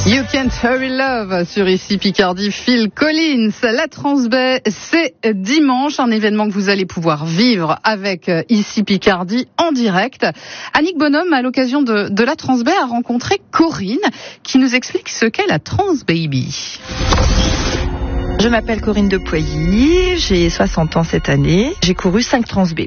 You Can't Hurry Love sur ici Picardie, Phil Collins. La Transbaie, c'est dimanche, un événement que vous allez pouvoir vivre avec ici Picardie en direct. Annick Bonhomme, à l'occasion de la Transbaie, a rencontré Corinne qui nous explique ce qu'est la Transbaby. Je m'appelle Corinne de Poilly, j'ai 60 ans cette année, j'ai couru 5 Transbaies.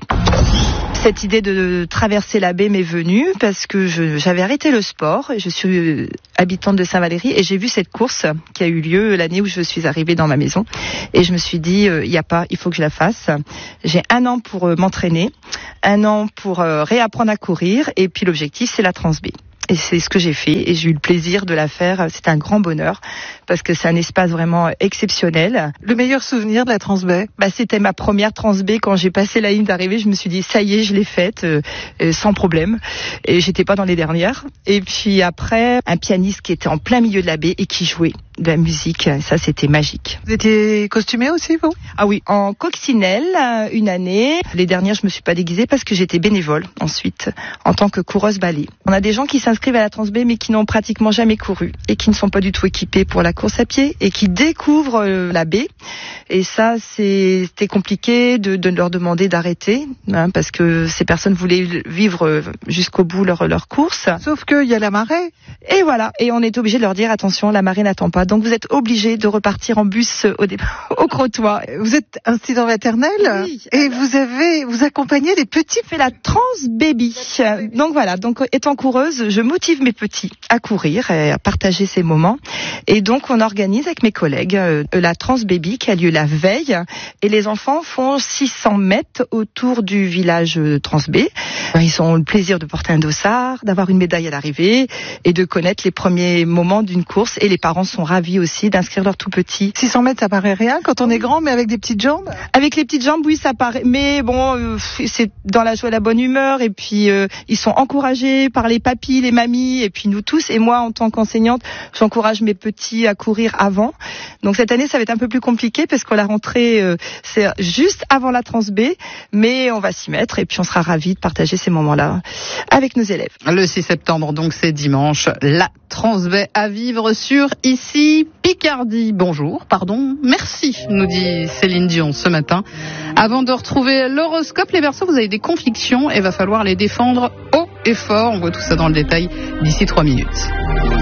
Cette idée de traverser la baie m'est venue parce que j'avais arrêté le sport. Je suis habitante de Saint-Valery et j'ai vu cette course qui a eu lieu l'année où je suis arrivée dans ma maison. Et je me suis dit, il faut que je la fasse. J'ai 1 an pour m'entraîner, 1 an pour réapprendre à courir et puis l'objectif c'est la Transbaie. Et c'est ce que j'ai fait et j'ai eu le plaisir de la faire. C'est un grand bonheur parce que c'est un espace vraiment exceptionnel. Le meilleur souvenir de la Transbaie ? C'était ma première Transbaie. Quand j'ai passé la ligne d'arrivée, je me suis dit ça y est, je l'ai faite sans problème. Et j'étais pas dans les dernières. Et puis après, un pianiste qui était en plein milieu de la baie et qui jouait de la musique. Ça, c'était magique. Vous étiez costumée aussi, vous ? Ah oui, en coccinelle, une année. Les dernières, je me suis pas déguisée parce que j'étais bénévole ensuite, en tant que coureuse ballet. On a des gens qui s'inscrivent à la Transbaie mais qui n'ont pratiquement jamais couru et qui ne sont pas du tout équipés pour la course à pied et qui découvrent la baie. Et ça, c'était compliqué de leur demander d'arrêter parce que ces personnes voulaient vivre jusqu'au bout leur course. Sauf qu'il y a la marée. Et voilà, et on est obligé de leur dire attention, la marée n'attend pas. Donc vous êtes obligés de repartir en bus au Crotoy. Vous êtes institut maternelle, oui, et vous accompagnez les petits. Je fais la Transbaby. Donc voilà, étant coureuse, je motive mes petits à courir et à partager ces moments. Et donc on organise avec mes collègues la Transbaby qui a lieu la veille. Et les enfants font 600 mètres autour du village Transbaie. Ils ont le plaisir de porter un dossard, d'avoir une médaille à l'arrivée et de connaître les premiers moments d'une course. Et les parents sont ravis aussi d'inscrire leurs tout petits. 600 mètres, ça paraît rien quand on est grand, mais avec des petites jambes ? Avec les petites jambes, oui, ça paraît. Mais bon, c'est dans la joie et la bonne humeur. Et puis, ils sont encouragés par les papis, les mamies, et puis nous tous. Et moi, en tant qu'enseignante, j'encourage mes petits à courir avant. Donc cette année, ça va être un peu plus compliqué parce que la rentrée, c'est juste avant la Transbaie. Mais on va s'y mettre et puis on sera ravis de partager ces moments-là avec nos élèves. Le 6 septembre, donc c'est dimanche, la Transbaie à vivre sur ici Picardie. Bonjour, merci, nous dit Céline Dion ce matin. Avant de retrouver l'horoscope, les Verseaux, vous avez des convictions et va falloir les défendre haut et fort. On voit tout ça dans le détail d'ici 3 minutes.